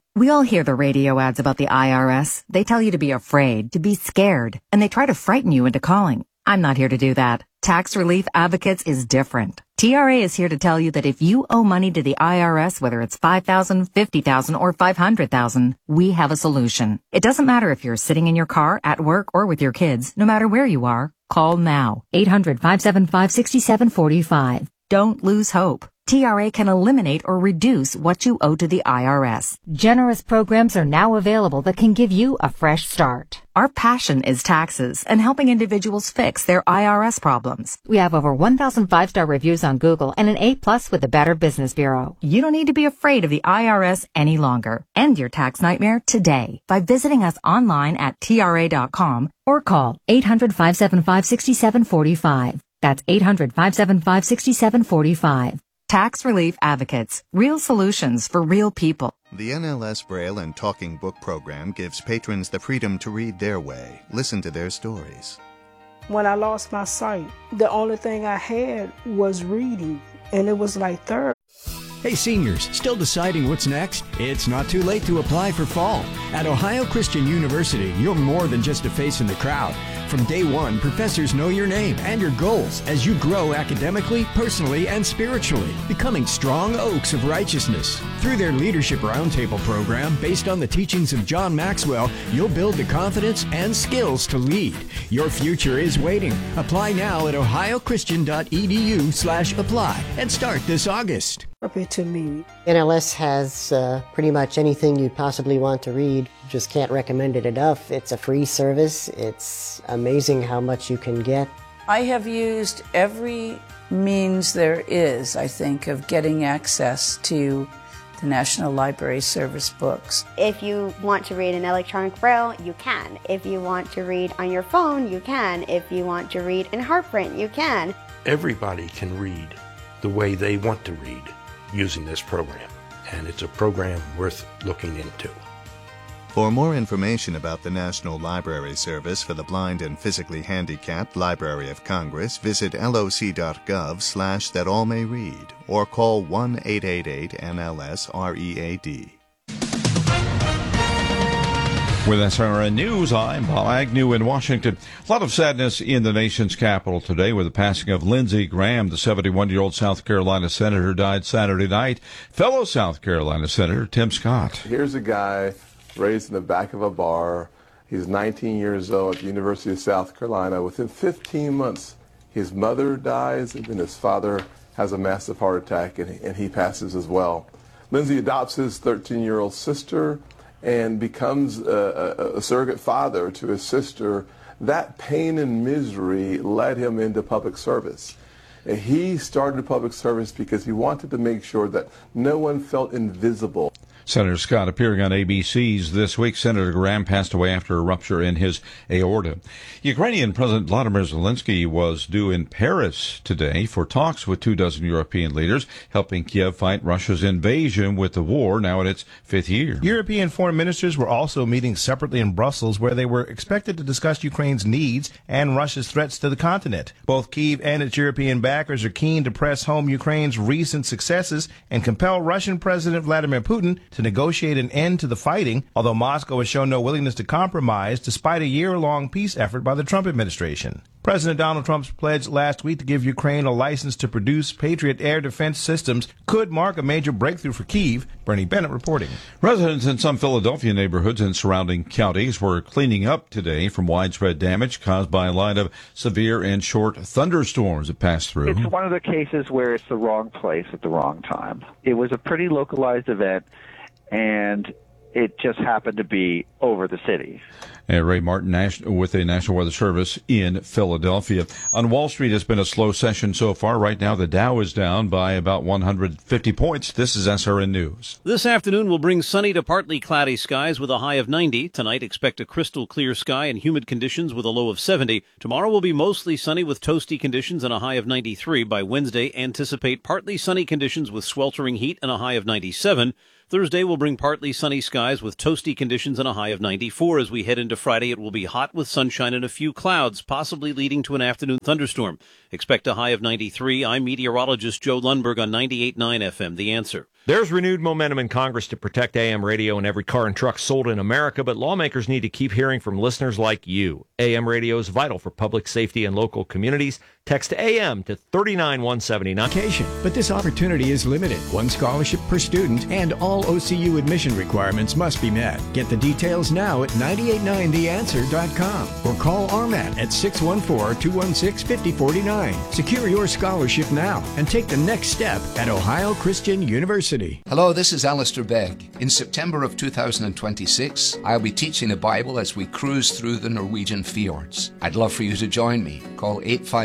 We all hear the radio ads about the IRS. They tell you to be afraid, to be scared, and they try to frighten you into calling. I'm not here to do that. Tax Relief Advocates is different. TRA is here to tell you that if you owe money to the IRS, whether it's $5,000, $50,000, or $500,000, we have a solution. It doesn't matter if you're sitting in your car, at work, or with your kids. No matter where you are, call now. 800-575-6745. Don't lose hope. TRA can eliminate or reduce what you owe to the IRS. Generous programs are now available that can give you a fresh start. Our passion is taxes and helping individuals fix their IRS problems. We have over 1,000 five-star reviews on Google and an A+ with the Better Business Bureau. You don't need to be afraid of the IRS any longer. End your tax nightmare today by visiting us online at TRA.com or call 800-575-6745. That's 800-575-6745. Tax Relief Advocates. Real solutions for real people. The NLS Braille and Talking Book program gives patrons the freedom to read their way, listen to their stories. When I lost my sight, the only thing I had was reading, and it was like therapy. Hey seniors, still deciding what's next? It's not too late to apply for fall. At Ohio Christian University, you're more than just a face in the crowd. From day one, professors know your name and your goals as you grow academically, personally, and spiritually, becoming strong oaks of righteousness. Through their Leadership Roundtable program, based on the teachings of John Maxwell, you'll build the confidence and skills to lead. Your future is waiting. Apply now at ohiochristian.edu/apply and start this August. To me, NLS has pretty much anything you possibly want to read. Just can't recommend it enough. It's a free service. It's amazing how much you can get. I have used every means there is, I think, of getting access to the National Library Service books. If you want to read in electronic braille, you can. If you want to read on your phone, you can. If you want to read in Heartprint, you can. Everybody can read the way they want to read using this program, and it's a program worth looking into. For more information about the National Library Service for the Blind and Physically Handicapped Library of Congress, visit loc.gov/thatallmayread or call 1-888-NLS-READ. With SRN News, I'm Bob Agnew in Washington. A lot of sadness in the nation's capital today with the passing of Lindsey Graham. The 71-year-old South Carolina senator died Saturday night. Fellow South Carolina Senator Tim Scott. Here's a guy raised in the back of a bar. He's 19 years old at the University of South Carolina. Within 15 months, his mother dies, and then his father has a massive heart attack, and he passes as well. Lindsey adopts his 13-year-old sister and becomes a surrogate father to his sister. That pain and misery led him into public service. And he started public service because he wanted to make sure that no one felt invisible. Senator Scott appearing on ABC's This Week. Senator Graham passed away after a rupture in his aorta. Ukrainian President Vladimir Zelensky was due in Paris today for talks with 24 European leaders, helping Kiev fight Russia's invasion with the war now in its fifth year. European foreign ministers were also meeting separately in Brussels, where they were expected to discuss Ukraine's needs and Russia's threats to the continent. Both Kyiv and its European backers are keen to press home Ukraine's recent successes and compel Russian President Vladimir Putin to negotiate an end to the fighting, although Moscow has shown no willingness to compromise despite a year-long peace effort by the Trump administration. President Donald Trump's pledge last week to give Ukraine a license to produce Patriot air defense systems could mark a major breakthrough for Kyiv. Bernie Bennett reporting. Residents in some Philadelphia neighborhoods and surrounding counties were cleaning up today from widespread damage caused by a line of severe and short thunderstorms that passed through. It's one of the cases where it's the wrong place at the wrong time. It was a pretty localized event, and it just happened to be over the city. Ray Martin with the National Weather Service in Philadelphia. On Wall Street, it's been a slow session so far. Right now, the Dow is down by about 150 points. This is SRN News. This afternoon will bring sunny to partly cloudy skies with a high of 90. Tonight, expect a crystal clear sky and humid conditions with a low of 70. Tomorrow will be mostly sunny with toasty conditions and a high of 93. By Wednesday, anticipate partly sunny conditions with sweltering heat and a high of 97. Thursday will bring partly sunny skies with toasty conditions and a high of 94. As we head into Friday, it will be hot with sunshine and a few clouds, possibly leading to an afternoon thunderstorm. Expect a high of 93. I'm meteorologist Joe Lundberg on 98.9 FM, The Answer. There's renewed momentum in Congress to protect AM radio in every car and truck sold in America, but lawmakers need to keep hearing from listeners like you. AM radio is vital for public safety and local communities. Text AM to 39179. But this opportunity is limited. One scholarship per student, and all OCU admission requirements must be met. Get the details now at 989theanswer.com or call RMAT at 614-216-5049. Secure your scholarship now and take the next step at Ohio Christian University. Hello, this is Alistair Begg. In September of 2026, I'll be teaching the Bible as we cruise through the Norwegian fjords. I'd love for you to join me. Call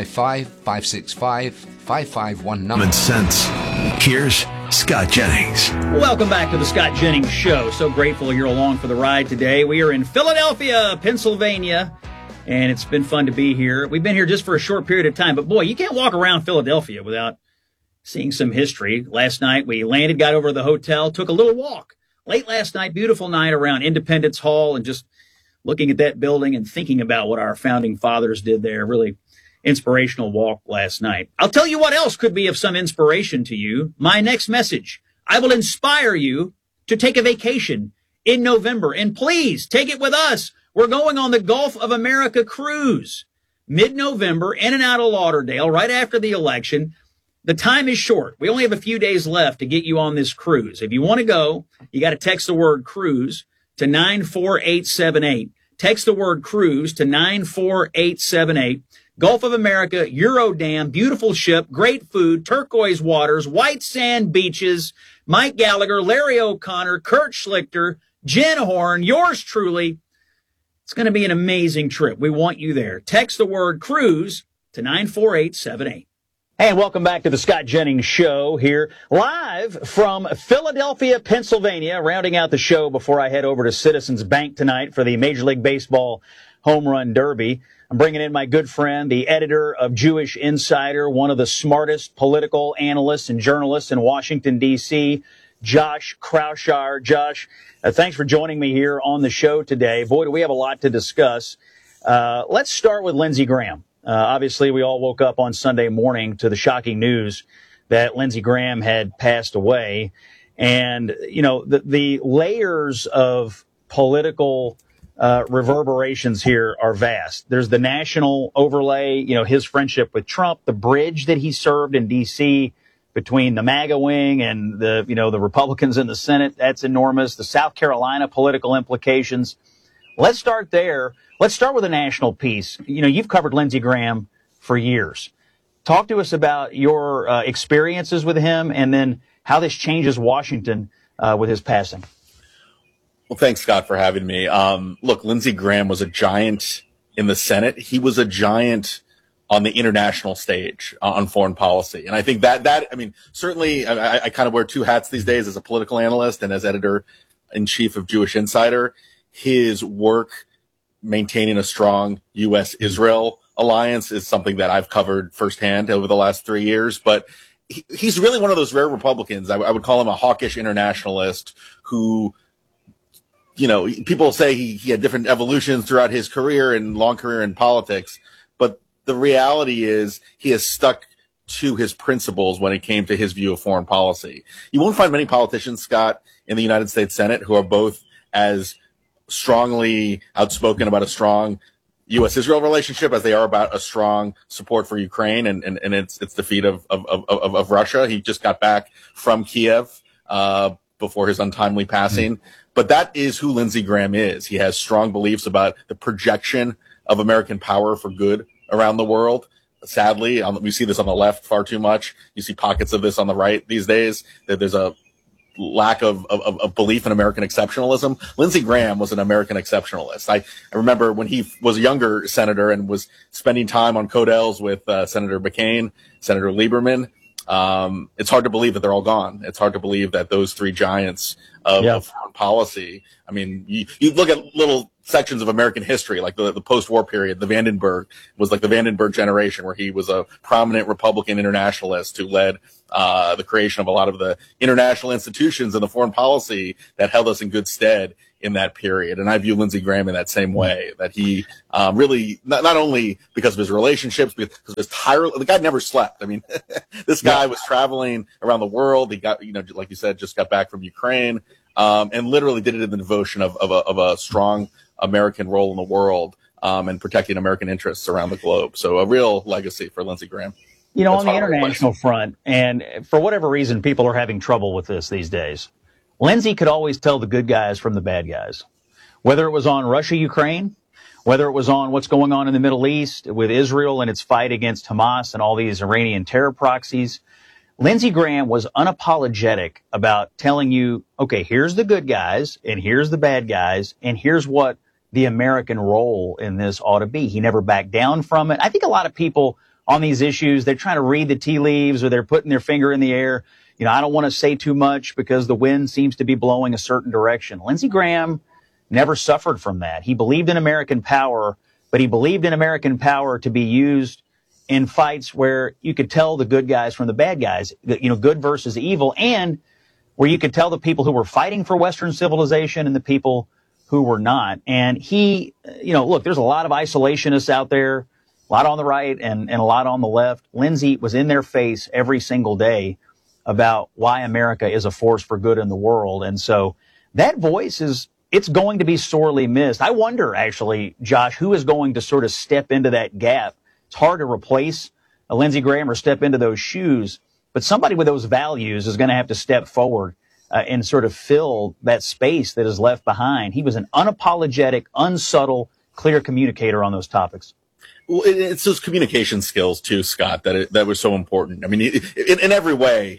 855-565-5519. Common sense. Here's Scott Jennings. Welcome back to the Scott Jennings Show. So grateful you're along for the ride today. We are in Philadelphia, Pennsylvania, and it's been fun to be here. We've been here just for a short period of time, but boy, you can't walk around Philadelphia without seeing some history. Last night we landed, got over to the hotel, took a little walk. Late last night, beautiful night around Independence Hall and just looking at that building and thinking about what our founding fathers did there. Really inspirational walk last night. I'll tell you what else could be of some inspiration to you. My next message. I will inspire you to take a vacation in November. And please take it with us. We're going on the Gulf of America cruise mid-November in and out of Lauderdale right after the election. The time is short. We only have a few days left to get you on this cruise. If you want to go, you got to text the word cruise to 94878. Text the word cruise to 94878. Gulf of America, Eurodam, beautiful ship, great food, turquoise waters, white sand beaches, Mike Gallagher, Larry O'Connor, Kurt Schlichter, Jen Horn, yours truly. It's going to be an amazing trip. We want you there. Text the word cruise to 94878. Hey, and welcome back to the Scott Jennings Show here, live from Philadelphia, Pennsylvania, rounding out the show before I head over to Citizens Bank tonight for the Major League Baseball Home Run Derby. I'm bringing in my good friend, the editor of Jewish Insider, one of the smartest political analysts and journalists in Washington, D.C., Josh Kraushaar. Josh, thanks for joining me here on the show today. Boy, do we have a lot to discuss. Let's start with Lindsey Graham. Obviously, we all woke up on Sunday morning to the shocking news that Lindsey Graham had passed away. And, you know, the layers of political reverberations here are vast. There's the national overlay, you know, his friendship with Trump, the bridge that he served in D.C. between the MAGA wing and the Republicans in the Senate. That's enormous. The South Carolina political implications. Let's start there. Let's start with a national piece. You know, you've covered Lindsey Graham for years. Talk to us about your experiences with him and then how this changes Washington with his passing. Well, thanks, Scott, for having me. Look, Lindsey Graham was a giant in the Senate. He was a giant on the international stage on foreign policy. And I think that I mean, certainly I kind of wear two hats these days as a political analyst and as editor-in-chief of Jewish Insider. His work maintaining a strong U.S.-Israel alliance is something that I've covered firsthand over the last 3 years. But he's really one of those rare Republicans. I would call him a hawkish internationalist who, you know, people say he had different evolutions throughout his career and long career in politics. But the reality is he has stuck to his principles when it came to his view of foreign policy. You won't find many politicians, Scott, in the United States Senate who are both as strongly outspoken about a strong U.S.-Israel relationship as they are about a strong support for Ukraine and its defeat of Russia. He just got back from Kiev before his untimely passing. But that is who Lindsey Graham is. He has strong beliefs about the projection of American power for good around the world. Sadly, we see this on the left far too much. You see pockets of this on the right these days. There's a lack of belief in American exceptionalism. Lindsey Graham was an American exceptionalist. I remember when he was a younger senator and was spending time on Codels with Senator McCain, Senator Lieberman. It's hard to believe that they're all gone. It's hard to believe that those three giants of foreign policy. I mean, you look at little sections of American history, like the post-war period. The Vandenberg was like the Vandenberg generation, where he was a prominent Republican internationalist who led the creation of a lot of the international institutions and the foreign policy that held us in good stead in that period. And I view Lindsey Graham in that same way, that he really, not only because of his relationships, because of his the guy never slept. I mean, this guy was traveling around the world. He got, like you said, just got back from Ukraine, and literally did it in the devotion of a strong American role in the world, and protecting American interests around the globe. So a real legacy for Lindsey Graham. On the international front, and for whatever reason, people are having trouble with this these days. Lindsey could always tell the good guys from the bad guys, whether it was on Russia, Ukraine, whether it was on what's going on in the Middle East with Israel and its fight against Hamas and all these Iranian terror proxies. Lindsey Graham was unapologetic about telling you, okay, here's the good guys and here's the bad guys and here's what the American role in this ought to be. He never backed down from it. I think a lot of people on these issues, they're trying to read the tea leaves or they're putting their finger in the air. I don't want to say too much because the wind seems to be blowing a certain direction. Lindsey Graham never suffered from that. He believed in American power, but he believed in American power to be used in fights where you could tell the good guys from the bad guys, good versus evil, and where you could tell the people who were fighting for Western civilization and the people who were not. And he, look, there's a lot of isolationists out there, a lot on the right and a lot on the left. Lindsey was in their face every single day about why America is a force for good in the world. And so that voice it's going to be sorely missed. I wonder, actually, Josh, who is going to sort of step into that gap. It's hard to replace a Lindsey Graham or step into those shoes, but somebody with those values is going to have to step forward and sort of fill that space that is left behind. He was an unapologetic, unsubtle, clear communicator on those topics. Well, it's those communication skills too, Scott, that were so important. I mean, in every way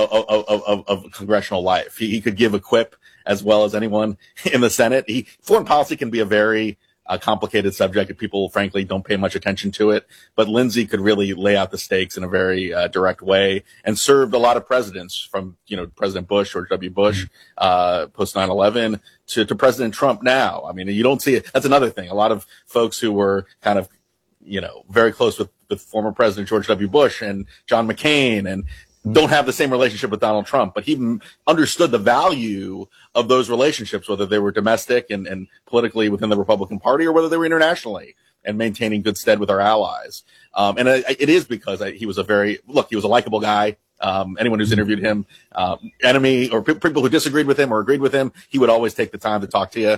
of congressional life, he could give a quip as well as anyone in the Senate. Foreign policy can be a very complicated subject if people, frankly, don't pay much attention to it. But Lindsey could really lay out the stakes in a very direct way, and served a lot of presidents, from President Bush, George W. Bush, post 9/11 to President Trump now. I mean, you don't see it. That's another thing. A lot of folks who were kind of very close with former President George W. Bush and John McCain and don't have the same relationship with Donald Trump, but he understood the value of those relationships, whether they were domestic and politically within the Republican Party or whether they were internationally, and maintaining good stead with our allies. And it is because he was he was a likable guy. Anyone who's interviewed him, enemy or people who disagreed with him or agreed with him, he would always take the time to talk to you.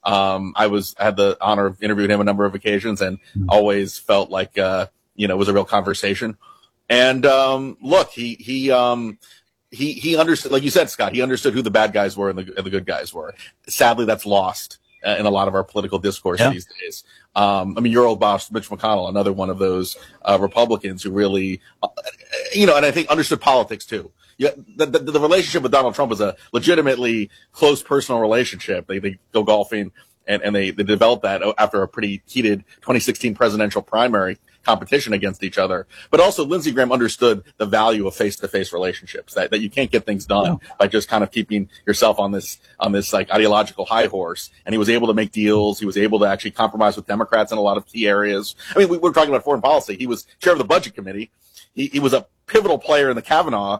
I had the honor of interviewing him a number of occasions and always felt like, it was a real conversation. And, look, he understood, like you said, Scott, he understood who the bad guys were and the good guys were. Sadly, that's lost in a lot of our political discourse these days. Your old boss, Mitch McConnell, another one of those Republicans who really, and I think understood politics too. Yeah, the relationship with Donald Trump was a legitimately close personal relationship. They go golfing and they developed that after a pretty heated 2016 presidential primary competition against each other. But also Lindsey Graham understood the value of face-to-face relationships, that you can't get things done by just kind of keeping yourself on this like ideological high horse. And he was able to make deals. He was able to actually compromise with Democrats in a lot of key areas. I mean, we're talking about foreign policy. He was chair of the Budget Committee. He was a pivotal player in the Kavanaugh,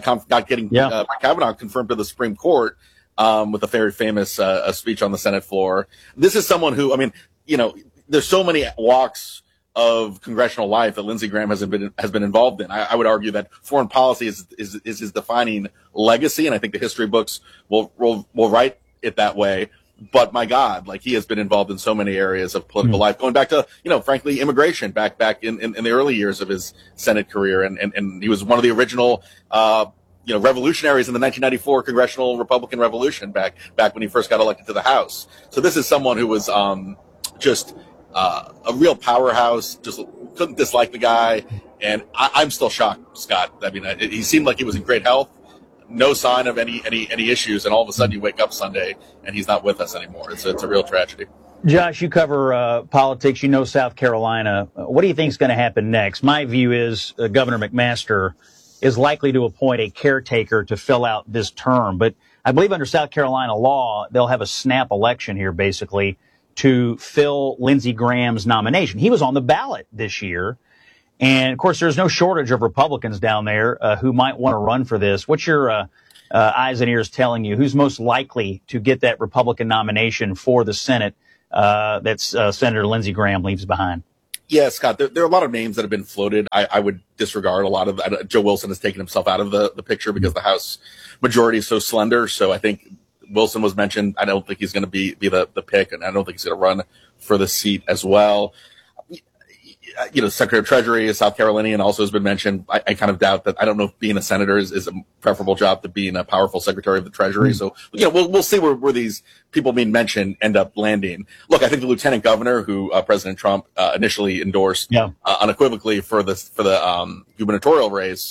Kavanaugh confirmed to the Supreme Court, with a very famous speech on the Senate floor. This is someone who, there's so many walks of congressional life that Lindsey Graham has been involved in. I would argue that foreign policy is his defining legacy, and I think the history books will write it that way. But my God, he has been involved in so many areas of political life, going back to, frankly, immigration back in the early years of his Senate career. And he was one of the original, revolutionaries in the 1994 Congressional Republican Revolution back when he first got elected to the House. So this is someone who was, just a real powerhouse, just couldn't dislike the guy. And I'm still shocked, Scott. I mean, he seemed like he was in great health, no sign of any issues. And all of a sudden you wake up Sunday and he's not with us anymore. It's a real tragedy. Josh, you cover politics. You know South Carolina. What do you think is going to happen next? My view is Governor McMaster is likely to appoint a caretaker to fill out this term. But I believe under South Carolina law, they'll have a snap election here, basically, to fill Lindsey Graham's nomination. He was on the ballot this year. And, of course, there's no shortage of Republicans down there who might want to run for this. What's your eyes and ears telling you? Who's most likely to get that Republican nomination for the Senate that Senator Lindsey Graham leaves behind? Yeah, Scott, there are a lot of names that have been floated. I would disregard a lot of that. Joe Wilson has taken himself out of the picture because the House majority is so slender. So I think Wilson was mentioned. I don't think he's going to be the pick, and I don't think he's going to run for the seat as well. Secretary of Treasury, a South Carolinian, also has been mentioned. I kind of doubt that. I don't know if being a senator is a preferable job to being a powerful Secretary of the Treasury. So, we'll see where these people being mentioned end up landing. Look, I think the Lieutenant Governor, who President Trump initially endorsed unequivocally for the gubernatorial race,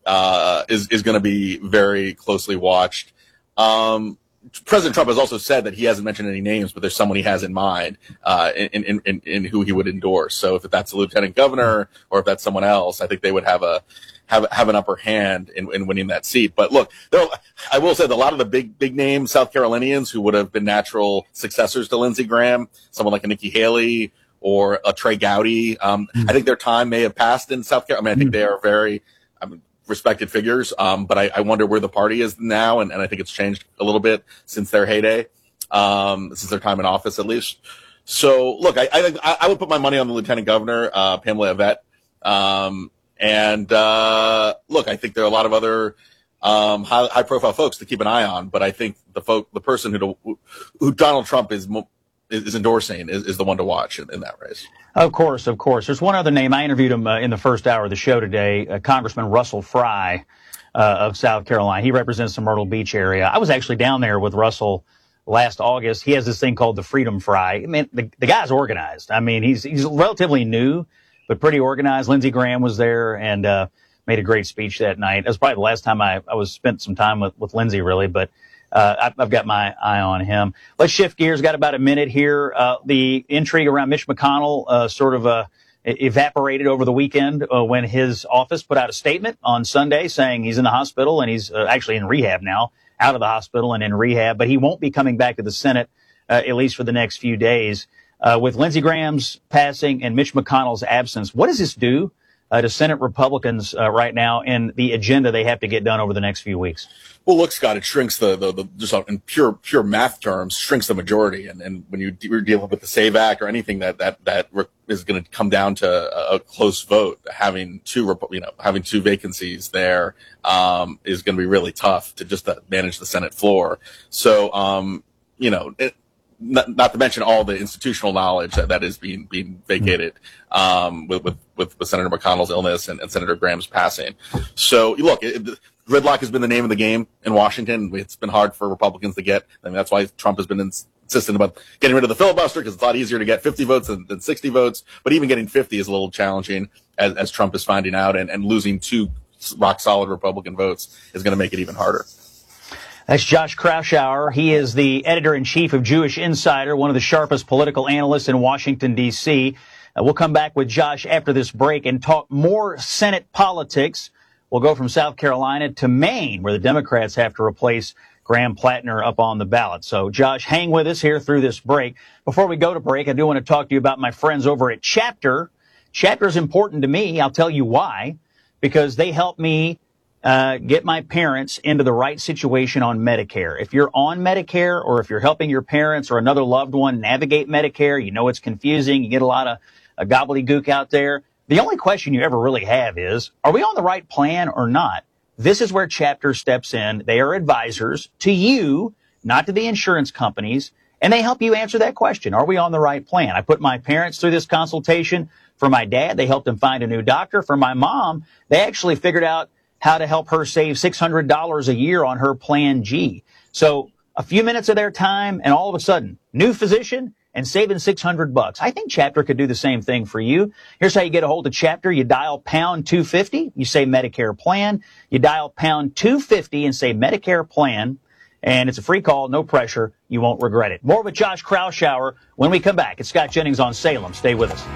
is going to be very closely watched. President Trump has also said that he hasn't mentioned any names, but there's someone he has in mind in who he would endorse. So if that's a lieutenant governor or if that's someone else, I think they would have an upper hand in winning that seat. But look, I will say that a lot of the big name South Carolinians who would have been natural successors to Lindsey Graham, someone like a Nikki Haley or a Trey Gowdy, I think their time may have passed in South Carolina. I think they are very respected figures, but I wonder where the party is now, and I think it's changed a little bit since their heyday, since their time in office at least. So, look, I would put my money on the Lieutenant Governor, Pamela Yvette, and look, I think there are a lot of other high-profile folks to keep an eye on, but I think the person who Donald Trump is endorsing is the one to watch in that race. Of course. There's one other name. I interviewed him in the first hour of the show today, Congressman Russell Fry of South Carolina. He represents the Myrtle Beach area. I was actually down there with Russell last August. He has this thing called the Freedom Fry. I mean, the guy's organized. I mean, he's relatively new, but pretty organized. Lindsey Graham was there and made a great speech that night. That was probably the last time I spent some time with Lindsey, really, but I've got my eye on him. Let's shift gears. Got about a minute here. The intrigue around Mitch McConnell sort of evaporated over the weekend when his office put out a statement on Sunday saying he's in the hospital and he's actually in rehab now, out of the hospital and in rehab, but he won't be coming back to the Senate at least for the next few days. With Lindsey Graham's passing and Mitch McConnell's absence, what does this do to Senate Republicans right now and the agenda they have to get done over the next few weeks? Well, look, Scott, it shrinks the just in pure math terms, shrinks the majority. And when you're dealing with the SAVE Act or anything that is going to come down to a close vote, having two vacancies there, is going to be really tough to manage the Senate floor. So, not to mention all the institutional knowledge that is being vacated, with Senator McConnell's illness and Senator Graham's passing. So look, gridlock has been the name of the game in Washington. It's been hard for Republicans to get. I mean, that's why Trump has been insistent about getting rid of the filibuster, because it's a lot easier to get 50 votes than 60 votes. But even getting 50 is a little challenging, as Trump is finding out, and losing 2 rock solid Republican votes is going to make it even harder. That's Josh Kraushaar. He is the editor-in-chief of Jewish Insider, one of the sharpest political analysts in Washington, D.C. We'll come back with Josh after this break and talk more Senate politics. We'll go from South Carolina to Maine, where the Democrats have to replace Graham Plattner up on the ballot. So, Josh, hang with us here through this break. Before we go to break, I do want to talk to you about my friends over at Chapter. Chapter is important to me. I'll tell you why. Because they help me get my parents into the right situation on Medicare. If you're on Medicare, or if you're helping your parents or another loved one navigate Medicare, you know it's confusing. You get a lot of gobbledygook out there. The only question you ever really have is, are we on the right plan or not? This is where Chapter steps in. They are advisors to you, not to the insurance companies, and they help you answer that question. Are we on the right plan? I put my parents through this consultation. For my dad, they helped him find a new doctor. For my mom, they actually figured out how to help her save $600 a year on her Plan G. So a few minutes of their time, and all of a sudden, new physician and saving $600. I think Chapter could do the same thing for you. Here's how you get a hold of Chapter. You dial pound 250. You say Medicare plan. You dial pound 250 and say Medicare plan. And it's a free call, no pressure. You won't regret it. More with Josh Kraushaar when we come back. It's Scott Jennings on Salem. Stay with us.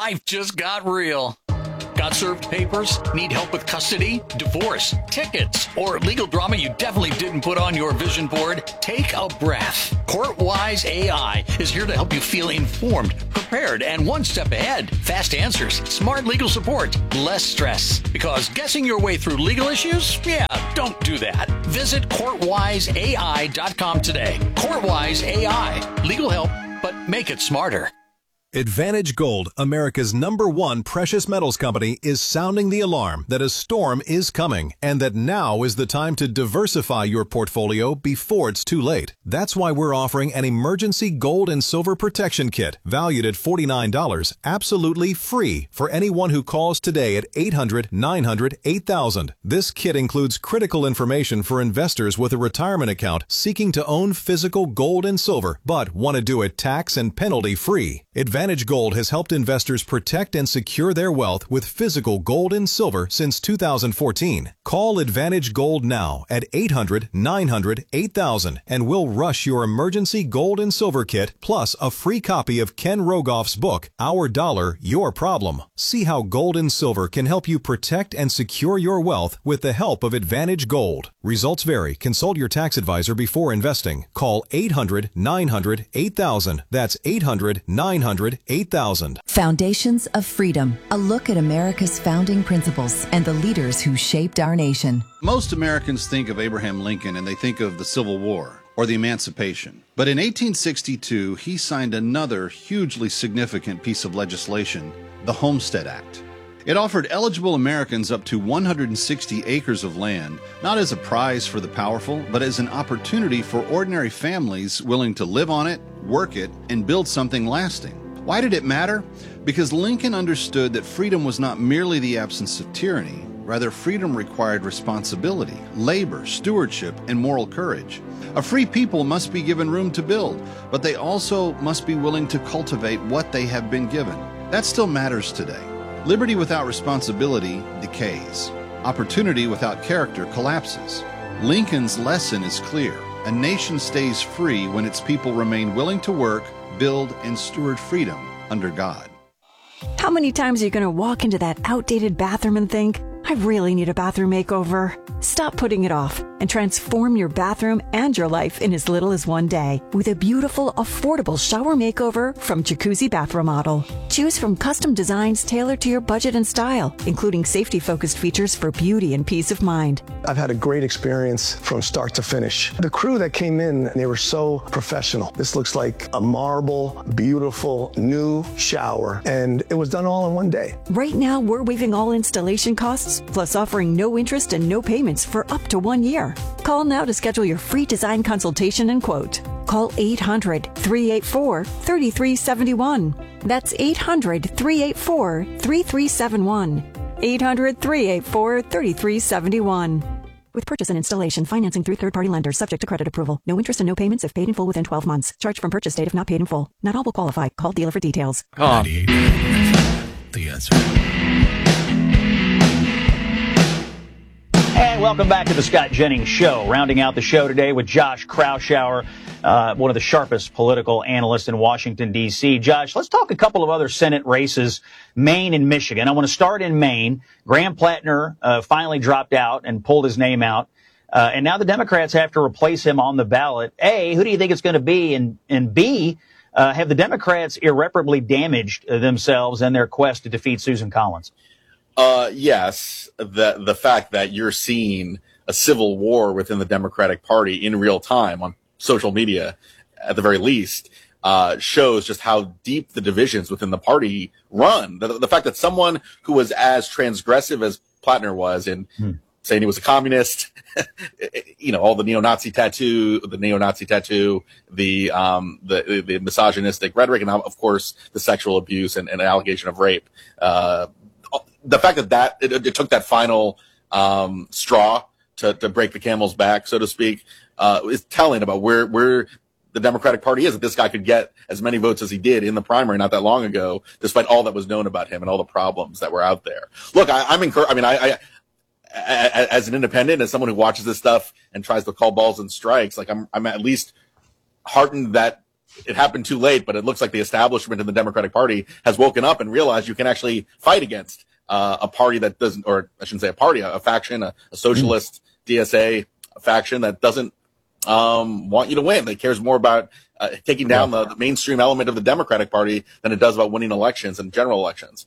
life just got real. Got served papers? Need help with custody, divorce, tickets, or legal drama you definitely didn't put on your vision board? Take a breath. Courtwise AI is here to help you feel informed, prepared, and one step ahead. Fast answers, smart legal support, less stress. Because guessing your way through legal issues? Yeah, don't do that. Visit courtwiseai.com today. Courtwise AI. Legal help, but make it smarter. Advantage Gold, America's #1 precious metals company, is sounding the alarm that a storm is coming and that now is the time to diversify your portfolio before it's too late. That's why we're offering an emergency gold and silver protection kit valued at $49, absolutely free for anyone who calls today at 800-900-8000. This kit includes critical information for investors with a retirement account seeking to own physical gold and silver, but want to do it tax and penalty free. Advantage Gold has helped investors protect and secure their wealth with physical gold and silver since 2014. Call Advantage Gold now at 800-900-8000 and we'll rush your emergency gold and silver kit plus a free copy of Ken Rogoff's book, Our Dollar, Your Problem. See how gold and silver can help you protect and secure your wealth with the help of Advantage Gold. Results vary. Consult your tax advisor before investing. Call 800-900-8000. That's 800-900-8000. Foundations of Freedom, a look at America's founding principles and the leaders who shaped our nation. Most Americans think of Abraham Lincoln and they think of the Civil War or the Emancipation. But in 1862, he signed another hugely significant piece of legislation, the Homestead Act. It offered eligible Americans up to 160 acres of land, not as a prize for the powerful, but as an opportunity for ordinary families willing to live on it, work it, and build something lasting. Why did it matter? Because Lincoln understood that freedom was not merely the absence of tyranny. Rather, freedom required responsibility, labor, stewardship, and moral courage. A free people must be given room to build, but they also must be willing to cultivate what they have been given. That still matters today. Liberty without responsibility decays. Opportunity without character collapses. Lincoln's lesson is clear. A nation stays free when its people remain willing to work, build, and steward freedom under God. How many times are you going to walk into that outdated bathroom and think, I really need a bathroom makeover? Stop putting it off and transform your bathroom and your life in as little as one day with a beautiful, affordable shower makeover from Jacuzzi Bath Remodel. Choose from custom designs tailored to your budget and style, including safety-focused features for beauty and peace of mind. I've had a great experience from start to finish. The crew that came in, they were so professional. This looks like a marble, beautiful, new shower, and it was done all in one day. Right now, we're waiving all installation costs, plus offering no interest and no payments for up to 1 year. Call now to schedule your free design consultation and quote. Call 800-384-3371. That's 800-384-3371. 800-384-3371. With purchase and installation, financing through third-party lenders, subject to credit approval. No interest and no payments if paid in full within 12 months. Charge from purchase date if not paid in full. Not all will qualify. Call dealer for details. The answer. And welcome back to the Scott Jennings Show. Rounding out the show today with Josh Kraushaar, one of the sharpest political analysts in Washington, D.C. Josh, let's talk a couple of other Senate races, Maine and Michigan. I want to start in Maine. Graham Plattner finally dropped out and pulled his name out. And now the Democrats have to replace him on the ballot. A, who do you think it's going to be? And B, have the Democrats irreparably damaged themselves in their quest to defeat Susan Collins? Yes, the fact that you're seeing a civil war within the Democratic Party in real time on social media, at the very least, shows just how deep the divisions within the party run. The fact that someone who was as transgressive as Plattner was in saying he was a communist, all the neo-Nazi tattoo, the misogynistic rhetoric, and of course the sexual abuse and allegation of rape. The fact that it took that final straw to break the camel's back, so to speak, is telling about where the Democratic Party is. That this guy could get as many votes as he did in the primary not that long ago, despite all that was known about him and all the problems that were out there. Look, I'm encouraged. I mean, I as an independent, as someone who watches this stuff and tries to call balls and strikes, like I'm at least heartened that it happened too late, but it looks like the establishment in the Democratic Party has woken up and realized you can actually fight against a party that doesn't, or I shouldn't say a party, a faction, a socialist DSA faction that doesn't want you to win. That cares more about taking down the mainstream element of the Democratic Party than it does about winning elections and general elections.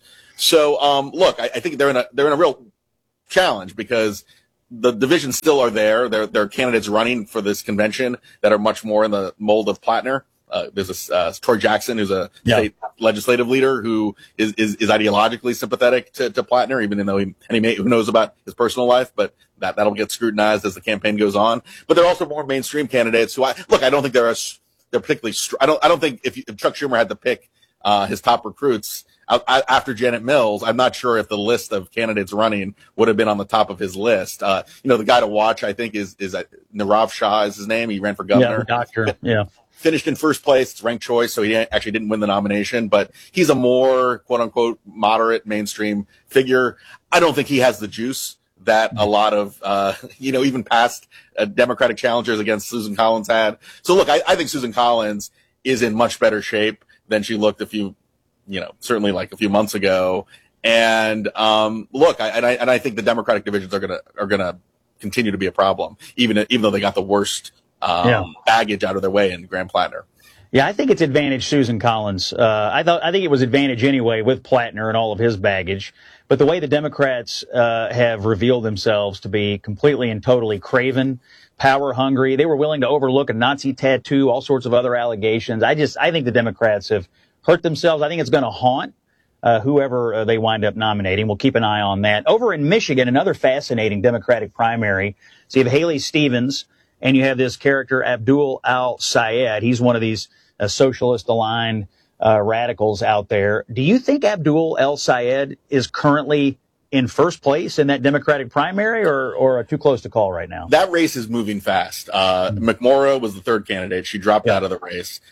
So, look, I think they're in a real challenge because the divisions still are there. There are candidates running for this convention that are much more in the mold of Plattner. There's Troy Jackson, who's a state legislative leader who is ideologically sympathetic to Plattner, even though who knows about his personal life, but that'll get scrutinized as the campaign goes on. But there are also more mainstream candidates who I don't think they're particularly. I don't think if Chuck Schumer had to pick his top recruits after Janet Mills, I'm not sure if the list of candidates running would have been on the top of his list. The guy to watch, I think, is Nirav Shah is his name. He ran for governor. Yeah, the doctor. Yeah. Finished in first place. It's ranked choice, so he actually didn't win the nomination, but he's a more quote unquote moderate mainstream figure. I don't think he has the juice that a lot of, even past Democratic challengers against Susan Collins had. So look, I think Susan Collins is in much better shape than she looked certainly like a few months ago. And, look, I think the Democratic divisions are gonna continue to be a problem, even though they got the worst baggage out of their way in Graham Plattner. Yeah, I think it's advantage Susan Collins. I think it was advantage anyway with Plattner and all of his baggage. But the way the Democrats have revealed themselves to be completely and totally craven, power hungry, they were willing to overlook a Nazi tattoo, all sorts of other allegations. I think the Democrats have hurt themselves. I think it's going to haunt whoever they wind up nominating. We'll keep an eye on that. Over in Michigan, another fascinating Democratic primary. So you have Haley Stevens, and you have this character, Abdul al-Sayed. He's one of these socialist-aligned radicals out there. Do you think Abdul al-Sayed is currently in first place in that Democratic primary or too close to call right now? That race is moving fast. McMorrow was the third candidate. She dropped out of the race.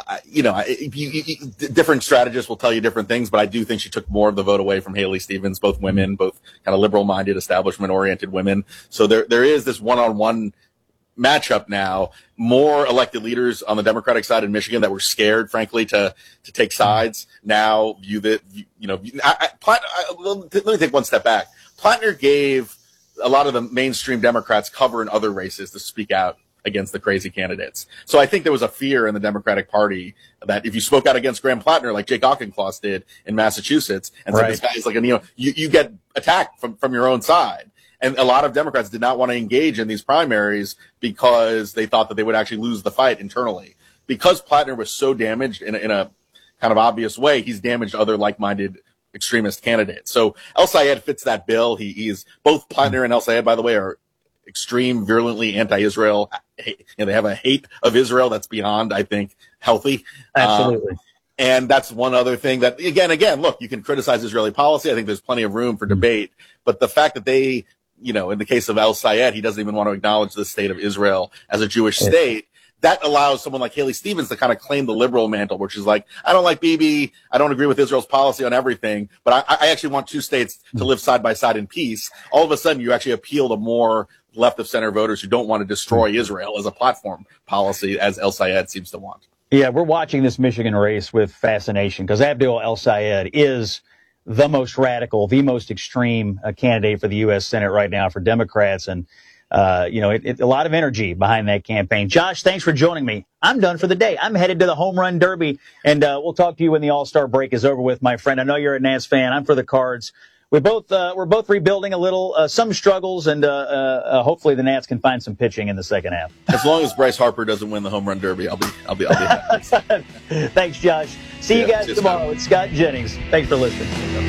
Different strategists will tell you different things, but I do think she took more of the vote away from Haley Stevens, both women, both kind of liberal-minded, establishment-oriented women. So there is this one-on-one matchup now. More elected leaders on the Democratic side in Michigan that were scared, frankly, to take sides now view that, let me take one step back. Plattner gave a lot of the mainstream Democrats cover in other races to speak out against the crazy candidates. So I think there was a fear in the Democratic Party that if you spoke out against Graham Plattner, like Jake Auchincloss did in Massachusetts, and said this guy is like, you get attacked from your own side. And a lot of Democrats did not want to engage in these primaries because they thought that they would actually lose the fight internally. Because Plattner was so damaged in a kind of obvious way, he's damaged other like-minded extremist candidates. So el-Sayed fits that bill. He's both Plattner and el-Sayed, by the way, are extreme, virulently anti-Israel. They have a hate of Israel that's beyond, I think, healthy. Absolutely. And that's one other thing that, again, look, you can criticize Israeli policy. I think there's plenty of room for debate. But the fact that they, in the case of el-Sayed, he doesn't even want to acknowledge the state of Israel as a Jewish state. That allows someone like Haley Stevens to kind of claim the liberal mantle, which is like, I don't like Bibi. I don't agree with Israel's policy on everything, but I actually want two states to live side by side in peace. All of a sudden, you actually appeal to more left of center voters who don't want to destroy Israel as a platform policy, as el-Sayed seems to want. Yeah, we're watching this Michigan race with fascination because Abdul al-Sayed is the most radical, the most extreme candidate for the U.S. Senate right now for Democrats. And, a lot of energy behind that campaign. Josh, thanks for joining me. I'm done for the day. I'm headed to the Home Run Derby, and we'll talk to you when the All-Star break is over with, my friend. I know you're a Nats fan. I'm for the Cards. We're both rebuilding a little, some struggles, and hopefully the Nats can find some pitching in the second half. As long as Bryce Harper doesn't win the Home Run Derby, I'll be happy. Thanks, Josh. See you guys tomorrow. It's Scott Jennings. Thanks for listening.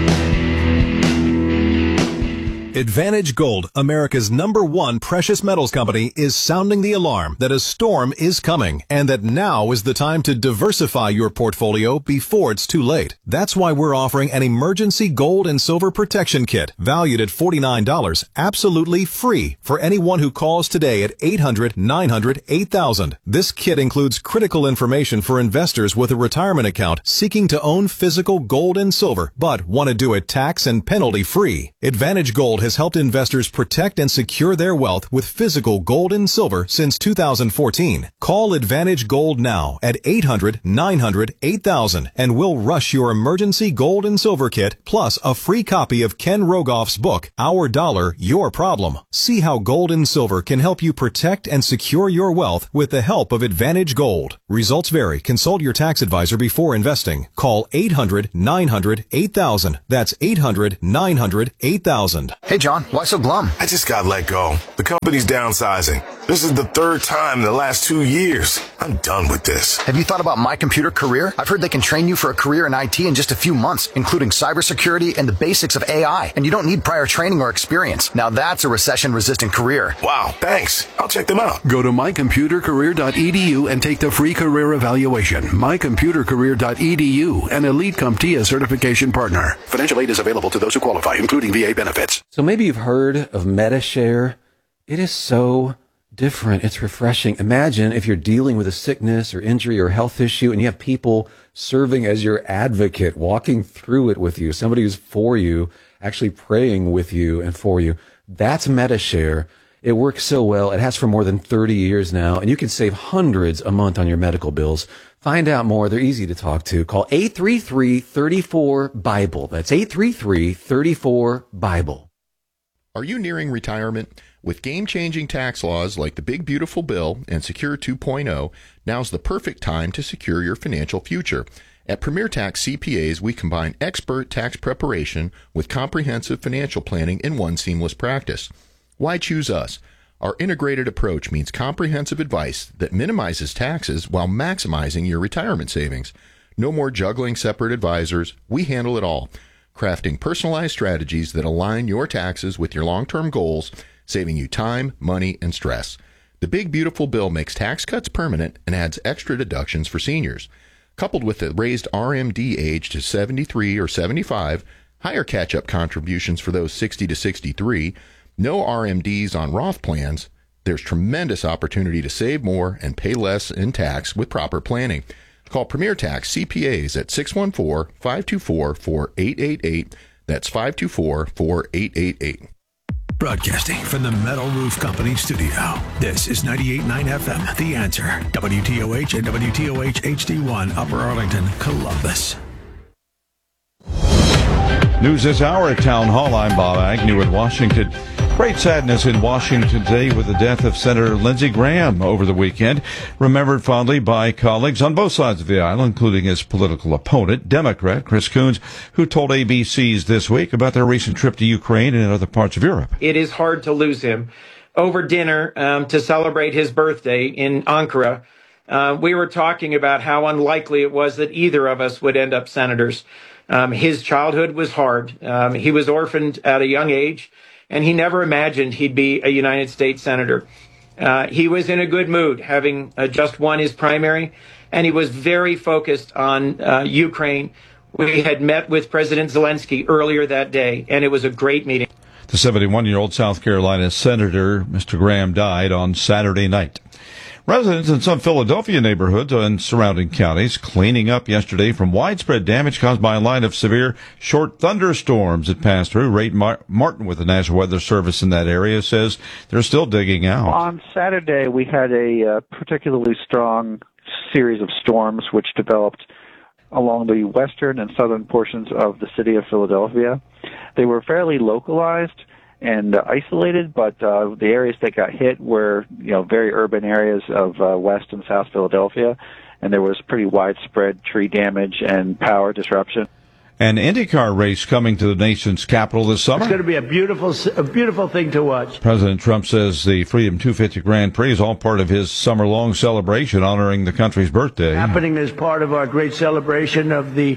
Advantage Gold, America's #1 precious metals company, is sounding the alarm that a storm is coming and that now is the time to diversify your portfolio before it's too late. That's why we're offering an emergency gold and silver protection kit valued at $49, absolutely free for anyone who calls today at 800-900-8000. This kit includes critical information for investors with a retirement account seeking to own physical gold and silver, but want to do it tax and penalty free. Advantage Gold has has helped investors protect and secure their wealth with physical gold and silver since 2014. Call Advantage Gold now at 800-900-8000 and we'll rush your emergency gold and silver kit plus a free copy of Ken Rogoff's book, Our Dollar, Your Problem. See how gold and silver can help you protect and secure your wealth with the help of Advantage Gold. Results vary. Consult your tax advisor before investing. Call 800-900-8000. That's 800-900-8000. Hey, John, why so glum? I just got let go. The company's downsizing. This is the third time in the last 2 years. I'm done with this. Have you thought about My Computer Career? I've heard they can train you for a career in IT in just a few months, including cybersecurity and the basics of AI. And you don't need prior training or experience. Now that's a recession-resistant career. Wow, thanks. I'll check them out. Go to mycomputercareer.edu and take the free career evaluation. mycomputercareer.edu, an Elite CompTIA certification partner. Financial aid is available to those who qualify, including VA benefits. So maybe you've heard of MediShare. It is so different. It's refreshing. Imagine if you're dealing with a sickness or injury or health issue and you have people serving as your advocate, walking through it with you, somebody who's for you, actually praying with you and for you. That's MediShare. It works so well. It has for more than 30 years now, and you can save hundreds a month on your medical bills. Find out more. They're easy to talk to. Call 833-34-BIBLE. That's 833-34-BIBLE. Are you nearing retirement? With game-changing tax laws like the Big Beautiful Bill and Secure 2.0, now's the perfect time to secure your financial future. At Premier Tax CPAs, we combine expert tax preparation with comprehensive financial planning in one seamless practice. Why choose us? Our integrated approach means comprehensive advice that minimizes taxes while maximizing your retirement savings. No more juggling separate advisors. We handle it all, crafting personalized strategies that align your taxes with your long-term goals, saving you time, money, and stress. The Big Beautiful Bill makes tax cuts permanent and adds extra deductions for seniors. Coupled with the raised RMD age to 73 or 75, higher catch-up contributions for those 60 to 63, no RMDs on Roth plans, there's tremendous opportunity to save more and pay less in tax with proper planning. Call Premier Tax CPAs at 614-524-4888. That's 524-4888. Broadcasting from the Metal Roof Company studio. This is 98.9 FM, The Answer. WTOH and WTOH HD1, Upper Arlington, Columbus. News this hour at Town Hall. I'm Bob Agnew in Washington. Great sadness in Washington today with the death of Senator Lindsey Graham over the weekend, remembered fondly by colleagues on both sides of the aisle, including his political opponent, Democrat Chris Coons, who told ABC's This Week about their recent trip to Ukraine and other parts of Europe. It is hard to lose him. Over dinner to celebrate his birthday in Ankara, we were talking about how unlikely it was that either of us would end up senators. His childhood was hard. He was orphaned at a young age, and he never imagined he'd be a United States senator. He was in a good mood, having just won his primary, and he was very focused on Ukraine. We had met with President Zelensky earlier that day, and it was a great meeting. The 71-year-old South Carolina senator, Mr. Graham, died on Saturday night. Residents in some Philadelphia neighborhoods and surrounding counties cleaning up yesterday from widespread damage caused by a line of severe short thunderstorms that passed through. Ray Martin with the National Weather Service in that area says they're still digging out. On Saturday, we had a particularly strong series of storms which developed along the western and southern portions of the city of Philadelphia. They were fairly localized and isolated, but the areas that got hit were, very urban areas of West and South Philadelphia, and there was pretty widespread tree damage and power disruption. An IndyCar race coming to the nation's capital this summer. It's going to be a beautiful thing to watch. President Trump says the Freedom 250 Grand Prix is all part of his summer-long celebration honoring the country's birthday. Happening as part of our great celebration of the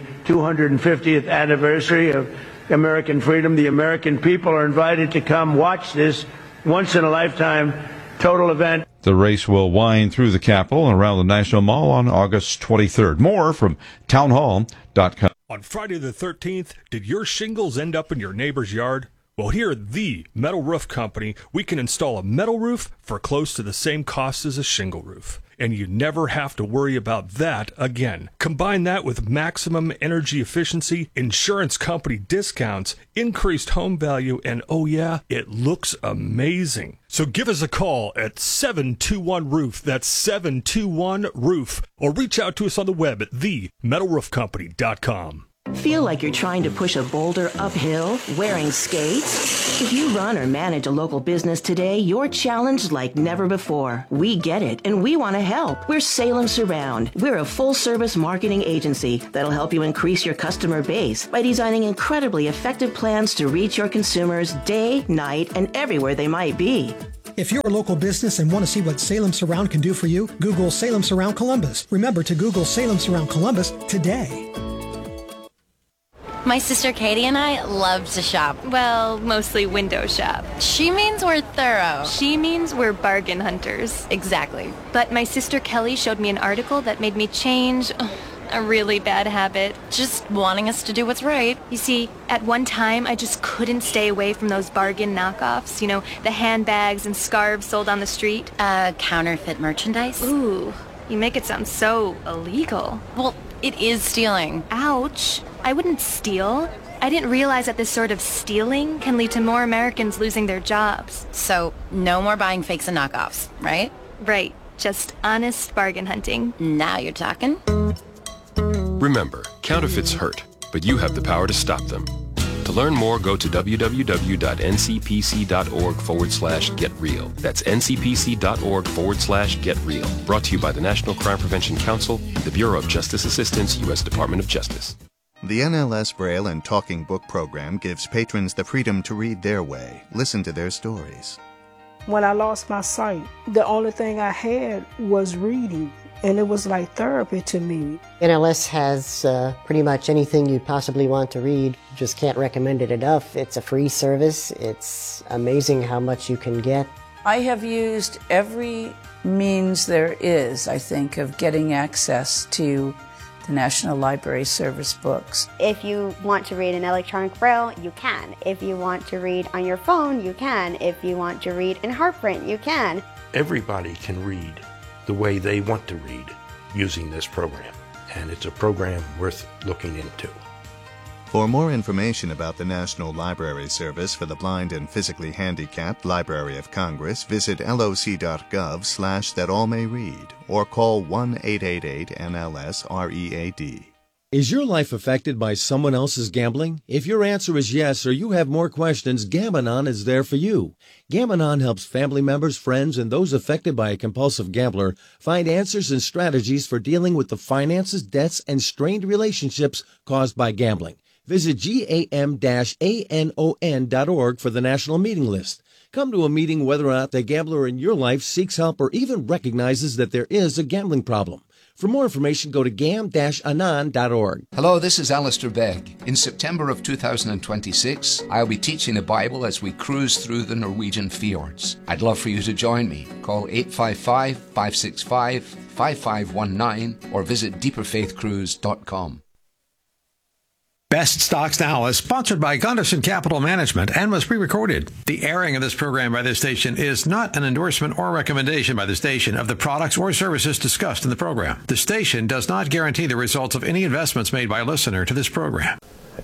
250th anniversary of American freedom. The American people are invited to come watch this once-in-a-lifetime total event. The race will wind through the Capitol and around the National Mall on August 23rd. More from townhall.com. On Friday the 13th, did your shingles end up in your neighbor's yard? Well, here at the Metal Roof Company, we can install a metal roof for close to the same cost as a shingle roof. And you never have to worry about that again. Combine that with maximum energy efficiency, insurance company discounts, increased home value, and oh yeah, it looks amazing. So give us a call at 721-ROOF. That's 721-ROOF. Or reach out to us on the web at themetalroofcompany.com. Feel like you're trying to push a boulder uphill wearing skates? If you run or manage a local business today, you're challenged like never before. We get it, and we want to help. We're Salem Surround. We're a full-service marketing agency that'll help you increase your customer base by designing incredibly effective plans to reach your consumers day, night, and everywhere they might be. If you're a local business and want to see what Salem Surround can do for you, Google Salem Surround Columbus. Remember to Google Salem Surround Columbus today. My sister Katie and I love to shop. Well, mostly window shop. She means we're thorough. She means we're bargain hunters. Exactly. But my sister Kelly showed me an article that made me change a really bad habit. Just wanting us to do what's right. You see, at one time, I just couldn't stay away from those bargain knockoffs. You know, the handbags and scarves sold on the street. Counterfeit merchandise? Ooh, you make it sound so illegal. Well, it is stealing. Ouch. I wouldn't steal. I didn't realize that this sort of stealing can lead to more Americans losing their jobs. So, no more buying fakes and knockoffs, right? Right. Just honest bargain hunting. Now you're talking. Remember, counterfeits hurt, but you have the power to stop them. To learn more, go to www.ncpc.org/getreal. That's ncpc.org/getreal. Brought to you by the National Crime Prevention Council and the Bureau of Justice Assistance, U.S. Department of Justice. The NLS Braille and Talking Book program gives patrons the freedom to read their way, listen to their stories. When I lost my sight, the only thing I had was reading, and it was like therapy to me. NLS has pretty much anything you possibly want to read. Just can't recommend it enough. It's a free service. It's amazing how much you can get. I have used every means there is, I think, of getting access to the National Library Service books. If you want to read in electronic braille, you can. If you want to read on your phone, you can. If you want to read in Heartprint, you can. Everybody can read the way they want to read using this program, and it's a program worth looking into. For more information about the National Library Service for the Blind and Physically Handicapped Library of Congress, visit loc.gov/thatallmayread or call 1-888-NLS-READ. Is your life affected by someone else's gambling? If your answer is yes or you have more questions, Gam-Anon is there for you. Gam-Anon helps family members, friends, and those affected by a compulsive gambler find answers and strategies for dealing with the finances, debts, and strained relationships caused by gambling. Visit gam-anon.org for the national meeting list. Come to a meeting whether or not the gambler in your life seeks help or even recognizes that there is a gambling problem. For more information, go to gam-anon.org. Hello, this is Alistair Begg. In September of 2026, I'll be teaching the Bible as we cruise through the Norwegian fjords. I'd love for you to join me. Call 855-565-5519 or visit deeperfaithcruise.com. Best Stocks Now is sponsored by Gunderson Capital Management and was pre-recorded. The airing of this program by this station is not an endorsement or recommendation by the station of the products or services discussed in the program. The station does not guarantee the results of any investments made by a listener to this program.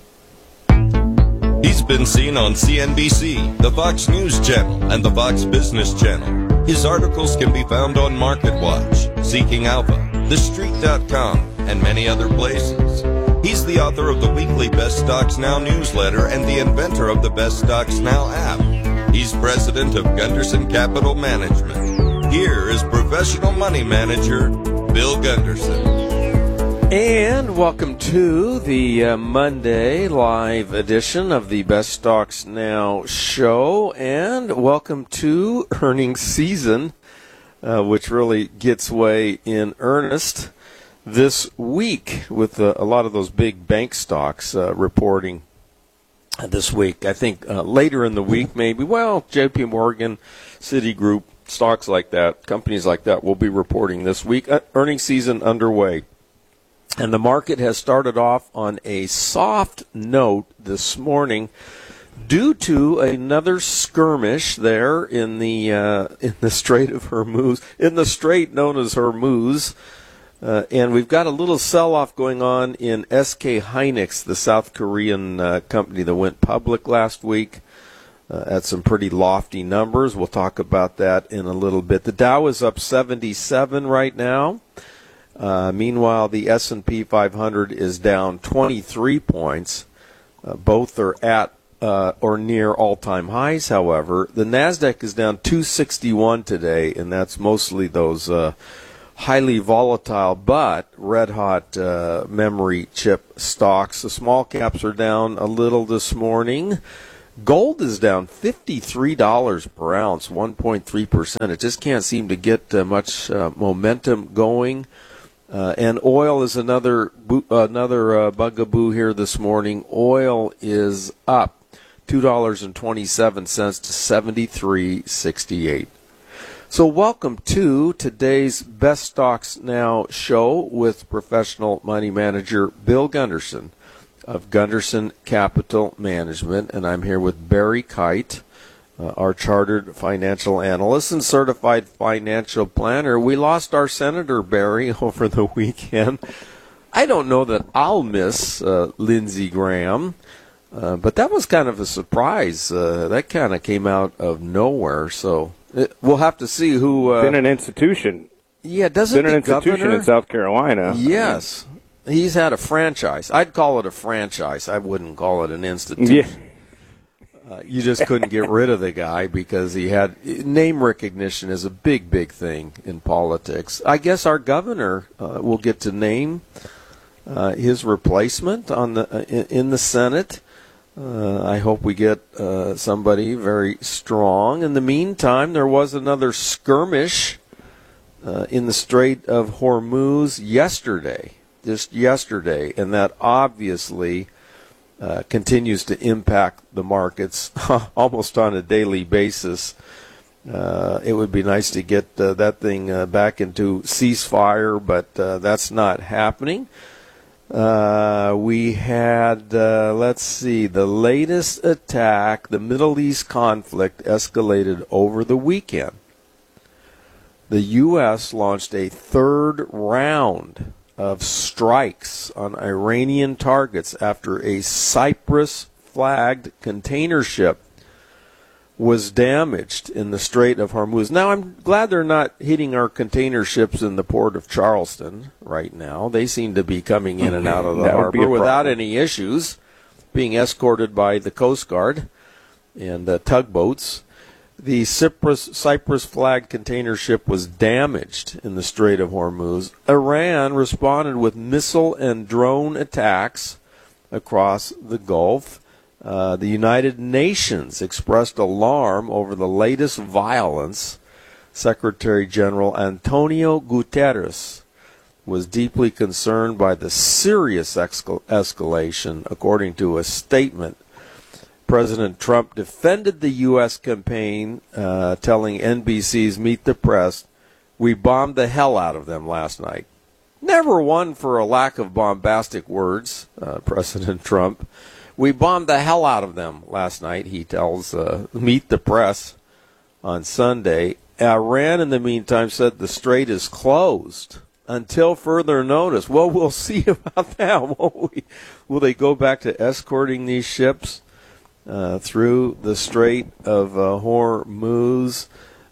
He's been seen on CNBC, the Fox News Channel, and the Fox Business Channel. His articles can be found on MarketWatch, Seeking Alpha, TheStreet.com, and many other places. He's the author of the weekly Best Stocks Now newsletter and the inventor of the Best Stocks Now app. He's president of Gunderson Capital Management. Here is professional money manager Bill Gunderson. And welcome to the Monday live edition of the Best Stocks Now show, and welcome to earnings season, which really gets way in earnest this week with a lot of those big bank stocks reporting this week. I think later in the week, maybe, JP Morgan, Citigroup, stocks like that, companies like that will be reporting this week. Earnings season underway. And the market has started off on a soft note this morning. due to another skirmish there in the Strait of Hormuz, in the strait known as Hormuz. And we've got a little sell-off going on in SK Hynix, the South Korean company that went public last week at some pretty lofty numbers. We'll talk about that in a little bit. The Dow is up 77 right now. Meanwhile, the S&P 500 is down 23 points. Both are at or near all-time highs, however. The NASDAQ is down 261 today, and that's mostly those highly volatile but red-hot memory chip stocks. The small caps are down a little this morning. Gold is down $53 per ounce, 1.3%. It just can't seem to get much momentum going. And oil is another bugaboo here this morning. Oil is up $2.27 to $73.68. So welcome to today's Best Stocks Now show with professional money manager Bill Gunderson of Gunderson Capital Management. And I'm here with Barry Kite, our chartered financial analyst and certified financial planner. We lost our Senator, Barry, over the weekend. I don't know that I'll miss Lindsey Graham, but that was kind of a surprise. That kind of came out of nowhere, so we'll have to see who... been an institution. Yeah, doesn't been an institution governor? in South Carolina. Yes. He's had a franchise. I'd call it a franchise. I wouldn't call it an institution. Yeah. You just couldn't get rid of the guy because he had name recognition is a big, big thing in politics. I guess our governor will get to name his replacement in the Senate. I hope we get somebody very strong. In the meantime, there was another skirmish in the Strait of Hormuz just yesterday, and that obviously continues to impact the markets almost on a daily basis. It would be nice to get that thing back into ceasefire, but that's not happening. We had, the latest attack, the Middle East conflict escalated over the weekend. The U.S. launched a third round of strikes on Iranian targets after a Cyprus-flagged container ship was damaged in the Strait of Hormuz. Now, I'm glad they're not hitting our container ships in the port of Charleston right now. They seem to be coming in and out of the harbor without any issues, being escorted by the Coast Guard and tugboats. The Cyprus-flagged container ship was damaged in the Strait of Hormuz. Iran responded with missile and drone attacks across the Gulf. The United Nations expressed alarm over the latest violence. Secretary General Antonio Guterres was deeply concerned by the serious escalation, according to a statement. President Trump defended the U.S. campaign, telling NBC's Meet the Press, "We bombed the hell out of them last night." Never one for a lack of bombastic words, President Trump. "We bombed the hell out of them last night," he tells Meet the Press on Sunday. Iran, in the meantime, said the strait is closed until further notice. Well, we'll see about that, won't we? Will they go back to escorting these ships through the Strait of Hormuz?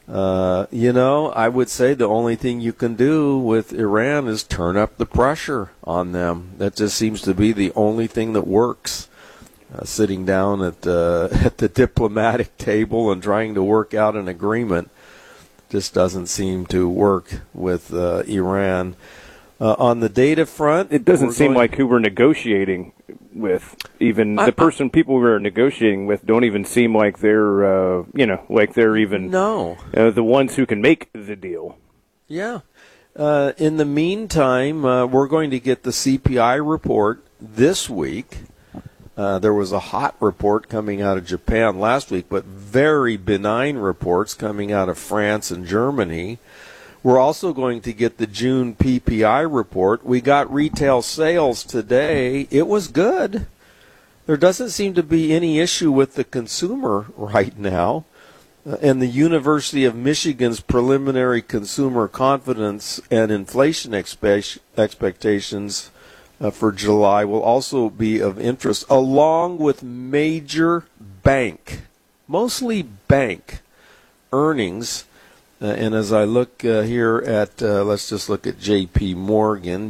I would say the only thing you can do with Iran is turn up the pressure on them. That just seems to be the only thing that works. Sitting down at the diplomatic table and trying to work out an agreement just doesn't seem to work with Iran. On the data front, it doesn't seem like who we're negotiating with. Even the people we're negotiating with don't even seem like they're, like they're even the ones who can make the deal. Yeah. In the meantime, we're going to get the CPI report this week. There was a hot report coming out of Japan last week, but very benign reports coming out of France and Germany. We're also going to get the June PPI report. We got retail sales today. It was good. there doesn't seem to be any issue with the consumer right now. And the University of Michigan's preliminary consumer confidence and inflation expectations for July will also be of interest, along with major bank, mostly bank, earnings. And as I look here at, let's just look at J.P. Morgan,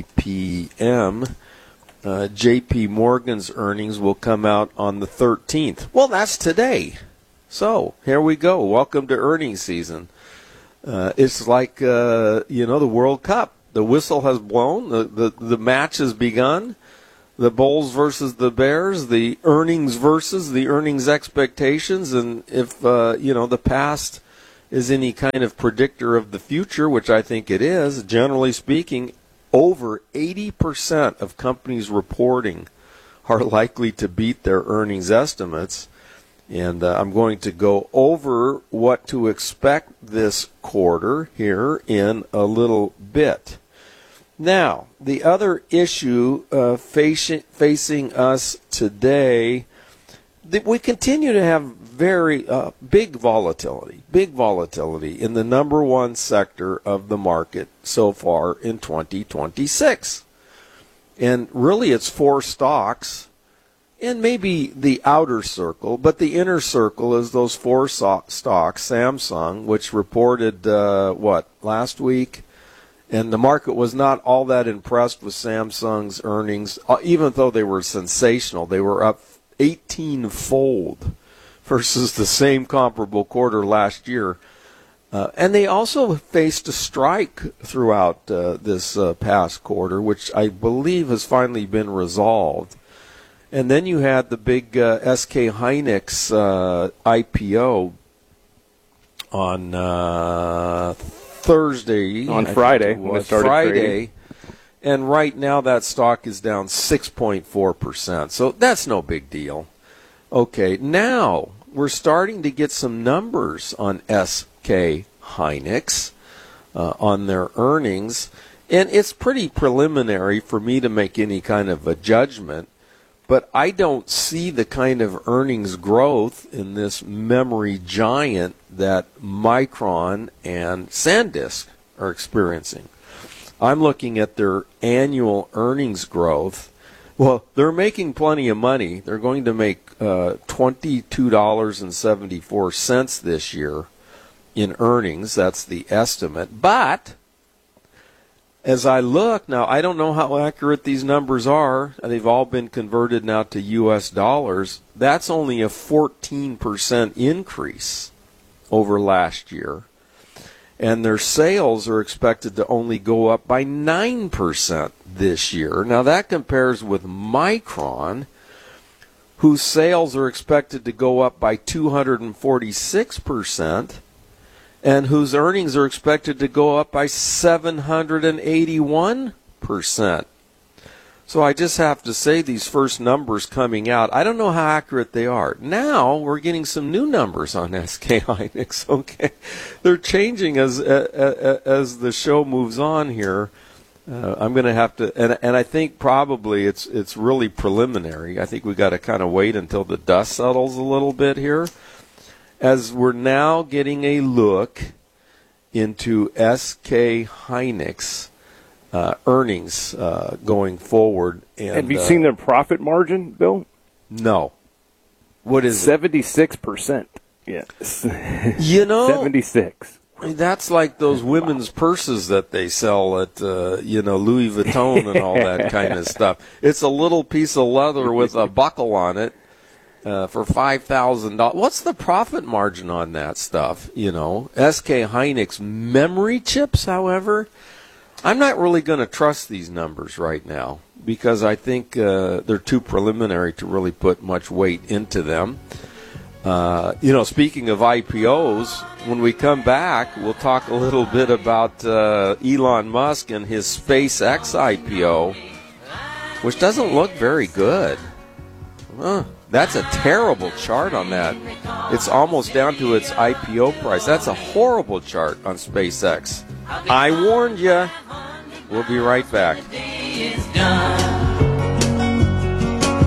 JPM. J.P. Morgan's earnings will come out on the 13th. Well, that's today. So, here we go. Welcome to earnings season. It's like, the World Cup. The whistle has blown. The match has begun. The Bulls versus the Bears. The earnings versus the earnings expectations. And if, the past is any kind of predictor of the future, which I think it is, generally speaking, over 80% of companies reporting are likely to beat their earnings estimates. And I'm going to go over what to expect this quarter here in a little bit. Now, the other issue facing us today, we continue to have very big volatility in the number one sector of the market so far in 2026. And really it's 4 stocks. And maybe the outer circle, but the inner circle is those 4 stocks. Samsung, which reported, last week? And the market was not all that impressed with Samsung's earnings, even though they were sensational. They were up 18-fold versus the same comparable quarter last year. And they also faced a strike throughout this past quarter, which I believe has finally been resolved. And then you had the big SK Hynix IPO on Thursday. On Friday. When it started trading. And right now that stock is down 6.4%. So that's no big deal. Okay, now we're starting to get some numbers on SK Hynix on their earnings. And it's pretty preliminary for me to make any kind of a judgment. But I don't see the kind of earnings growth in this memory giant that Micron and SanDisk are experiencing. I'm looking at their annual earnings growth. Well, they're making plenty of money. They're going to make $22.74 this year in earnings. That's the estimate. But as I look now, I don't know how accurate these numbers are. They've all been converted now to U.S. dollars. That's only a 14% increase over last year. And their sales are expected to only go up by 9% this year. Now that compares with Micron, whose sales are expected to go up by 246%. And whose earnings are expected to go up by 781%. So I just have to say these first numbers coming out, I don't know how accurate they are. Now we're getting some new numbers on SK Hynix. Okay, they're changing as the show moves on here. I'm going to have to, and I think probably it's really preliminary. I think we got to kind of wait until the dust settles a little bit here, as we're now getting a look into SK Hynix earnings going forward. And have you seen their profit margin, Bill? No. What is 76%. Yes. 76. That's like those women's purses that they sell at, Louis Vuitton and all that kind of stuff. It's a little piece of leather with a buckle on it. For $5,000. What's the profit margin on that stuff? SK Hynix memory chips, however, I'm not really going to trust these numbers right now because I think they're too preliminary to really put much weight into them. Speaking of IPOs, when we come back, we'll talk a little bit about Elon Musk and his SpaceX IPO, which doesn't look very good. That's a terrible chart on that. It's almost down to its IPO price. That's a horrible chart on SpaceX. I warned you. We'll be right back.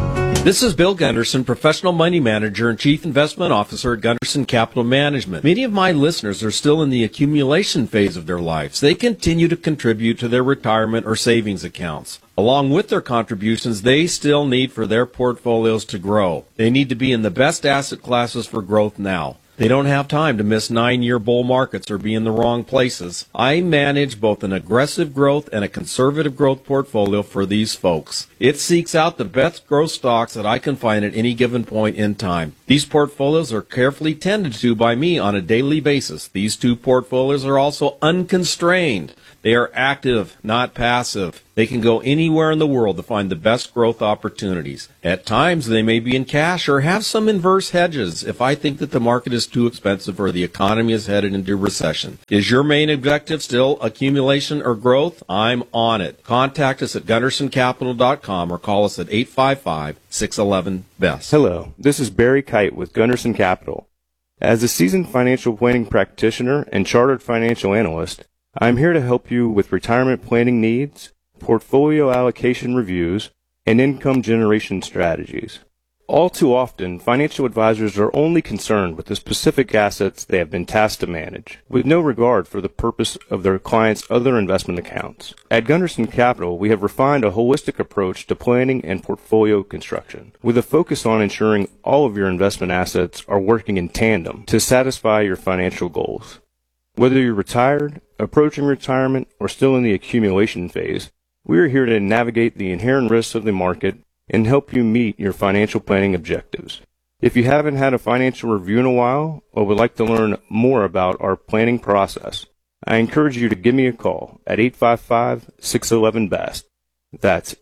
This is Bill Gunderson, Professional Money Manager and Chief Investment Officer at Gunderson Capital Management. Many of my listeners are still in the accumulation phase of their lives. They continue to contribute to their retirement or savings accounts. Along with their contributions, they still need for their portfolios to grow. They need to be in the best asset classes for growth now. They don't have time to miss 9-year bull markets or be in the wrong places. I manage both an aggressive growth and a conservative growth portfolio for these folks. It seeks out the best growth stocks that I can find at any given point in time. These portfolios are carefully tended to by me on a daily basis. These two portfolios are also unconstrained. They are active, not passive. They can go anywhere in the world to find the best growth opportunities. At times, they may be in cash or have some inverse hedges if I think that the market is too expensive or the economy is headed into recession. Is your main objective still accumulation or growth? I'm on it. Contact us at GundersonCapital.com or call us at 855-611-BEST. Hello, this is Barry Kite with Gunderson Capital. As a seasoned financial planning practitioner and chartered financial analyst, I'm here to help you with retirement planning needs, portfolio allocation reviews, and income generation strategies. All too often, financial advisors are only concerned with the specific assets they have been tasked to manage, with no regard for the purpose of their clients' other investment accounts. At Gunderson Capital, we have refined a holistic approach to planning and portfolio construction, with a focus on ensuring all of your investment assets are working in tandem to satisfy your financial goals. Whether you're retired, approaching retirement, or still in the accumulation phase, we are here to navigate the inherent risks of the market and help you meet your financial planning objectives. If you haven't had a financial review in a while or would like to learn more about our planning process, I encourage you to give me a call at 855-611-BEST. That's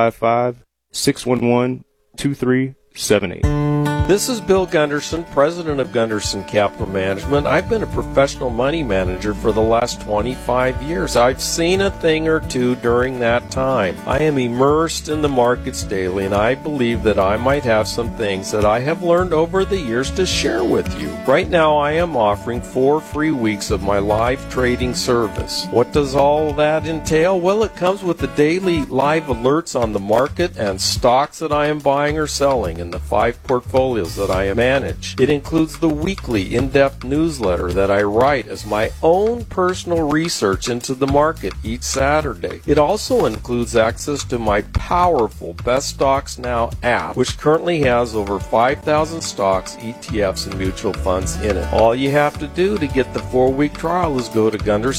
855-611-2378. This is Bill Gunderson, President of Gunderson Capital Management. I've been a professional money manager for the last 25 years. I've seen a thing or two during that time. I am immersed in the markets daily, and I believe that I might have some things that I have learned over the years to share with you. Right now, I am offering 4 free weeks of my live trading service. What does all that entail? Well, it comes with the daily live alerts on the market and stocks that I am buying or selling in the 5 portfolios that I manage. It includes the weekly in-depth newsletter that I write as my own personal research into the market each Saturday. It also includes access to my powerful Best Stocks Now app, which currently has over 5,000 stocks, ETFs, and mutual funds in it. All you have to do to get the 4-week trial is go to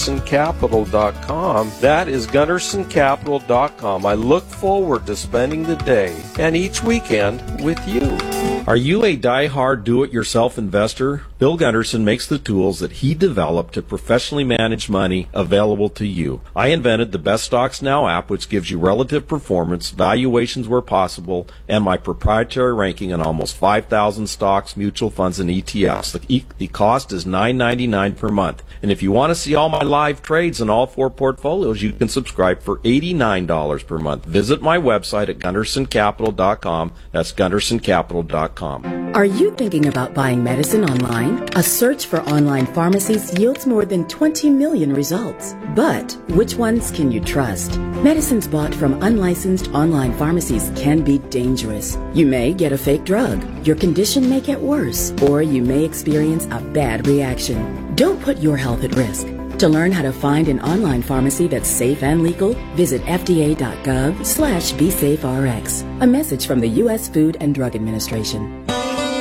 GundersonCapital.com. That is GundersonCapital.com. I look forward to spending the day and each weekend with you. Are you a die-hard do-it-yourself investor? Bill Gunderson makes the tools that he developed to professionally manage money available to you. I invented the Best Stocks Now app, which gives you relative performance, valuations where possible, and my proprietary ranking on almost 5,000 stocks, mutual funds, and ETFs. The cost is $9.99 per month. And if you want to see all my live trades in all 4 portfolios, you can subscribe for $89 per month. Visit my website at GundersonCapital.com. That's GundersonCapital.com. Are you thinking about buying medicine online? A search for online pharmacies yields more than 20 million results. But which ones can you trust? Medicines bought from unlicensed online pharmacies can be dangerous. You may get a fake drug, your condition may get worse, or you may experience a bad reaction. Don't put your health at risk. To learn how to find an online pharmacy that's safe and legal, visit fda.gov/BeSafeRx. A message from the U.S. Food and Drug Administration.